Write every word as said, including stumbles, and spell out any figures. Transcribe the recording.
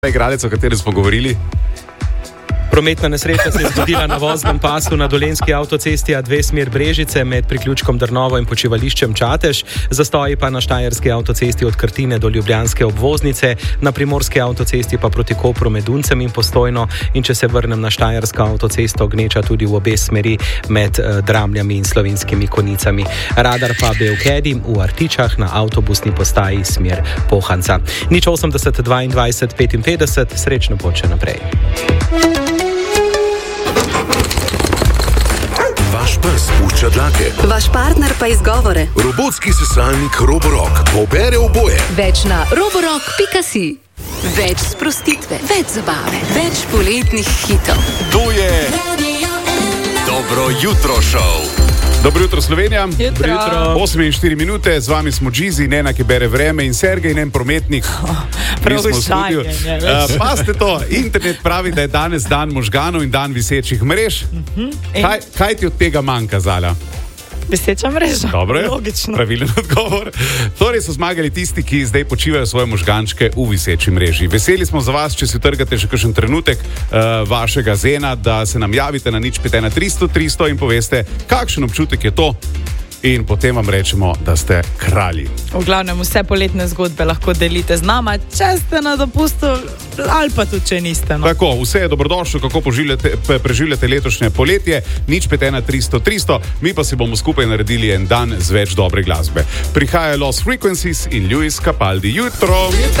Igralec, o kateri smo govorili. Prometna nesreča se je zgodila na voznem pasu na dolenjski avtocesti A dve smer Brežice med priključkom Drnovo in počivališčem Čatež, zastoji pa na štajerski avtocesti od Krtine do ljubljanske obvoznice, na primorski avtocesti pa proti Kopru med Duncem in Postojno, in če se vrnem na štajersko avtocesto, gneča tudi v obe smeri med eh, Dramljami in Slovenskimi Konicami. Radar pa Belkedi v Artičah na avtobusni postaji smer Pohanca. Nič osemdeset dvaindvajset petinpetdeset, srečno pot še naprej. Vaš pes pušča dlake. Vaš partner pa izgovore. Robotski sesalnik Roborock pobere oboje. Več na roborock pika si. Več sprostitve, več zabave, več poletnih hitov. To je Dobro jutro šov. Dobro jutro, Slovenija. Jutro. Jutro. osem in štiri minute, z vami smo Džizi, Nena, ki bere vreme, in Sergej, njen prometnik. Oh, prav užajanje. Uh, Pazite to, internet pravi, da je danes dan možganov in dan visečih mrež. Uh-huh. Kaj, kaj ti od tega manjka, Zala? Viseča mreža. Dobro je, logično. Pravilen odgovor. Torej so zmagali tisti, ki zdaj počivajo svoje možgančke v viseči mreži. Veseli smo za vas, če si trgate še kakšen trenutek uh, vašega zena, da se nam javite na nič pet ena tristo tristo in poveste, kakšen občutek je to. In potem vam rečemo, da ste kralji. V glavnem vse poletne zgodbe lahko delite z nama, če ste na dopustu ali pa tudi, če niste. No. Tako, vse je dobrodošlo, kako preživljate letošnje poletje, nič pet ena tristo tristo, mi pa si bomo skupaj naredili en dan z več dobre glasbe. Prihaja Lost Frequencies in Luis Capaldi. Jutro! Jutro!